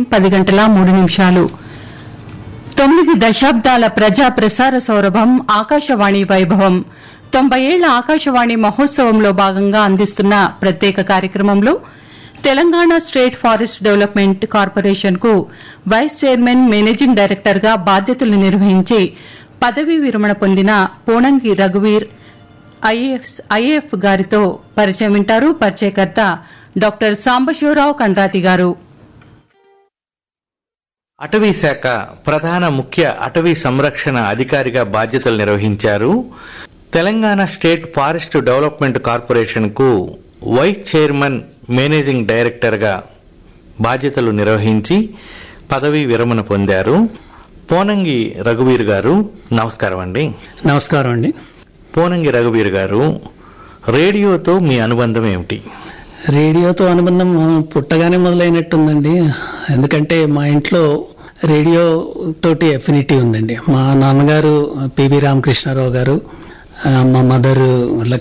10:03 9 దశాబ్దాల ప్రజా ప్రసార సౌరభం ఆకాశవాణి వైభవం 90 ఏళ్ల ఆకాశవాణి మహోత్సవంలో భాగంగా అందిస్తున్న ప్రత్యేక కార్యక్రమంలో Telangana state forest development corporation కు వైస్ చైర్మన్ మేనేజింగ్ డైరెక్టర్ గా బాధ్యతలు నిర్వహించి పదవీ విరమణ పొందిన పోనంగి రఘువీర్ ఐఏఎఫ్ గారితో పరిచయం వింటారు. పరిచయకర్త డాక్టర్ సాంబశివరావు కండ్రాతి గారు. అటవీ శాఖ ప్రధాన ముఖ్య అటవీ సంరక్షణ అధికారిగా బాధ్యతలు నిర్వహించారు. Telangana state forest development corporation కు వైస్ చైర్మన్ మేనేజింగ్ డైరెక్టర్ గా బాధ్యతలు నిర్వహించి పదవీ విరమణ పొందారు. పోనంగి రఘువీర్ గారు, నమస్కారం అండి. నమస్కారం అండి. పోనంగి రఘువీర్ గారు, రేడియోతో మీ అనుబంధం ఏమిటి? రేడియోతో అనుబంధం పుట్టగానే మొదలైనట్టుందండి. ఎందుకంటే మా ఇంట్లో రేడియో తోటి ఎఫినిటీ ఉందండి. మా నాన్నగారు పివి రామకృష్ణారావు గారు, మా మదర్